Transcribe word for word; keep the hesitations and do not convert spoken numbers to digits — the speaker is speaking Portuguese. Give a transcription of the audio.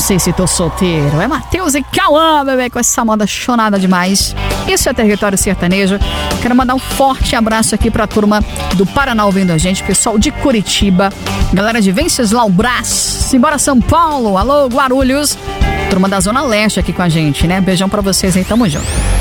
sei se tô solteiro. É Matheus e Cauã, bebê, com essa moda chonada demais. Isso é Território Sertanejo. Quero mandar um forte abraço aqui pra turma do Paraná ouvindo a gente, pessoal de Curitiba, galera de Venceslau Brás, simbora São Paulo, alô Guarulhos, turma da Zona Leste aqui com a gente, né? Beijão pra vocês aí, tamo junto.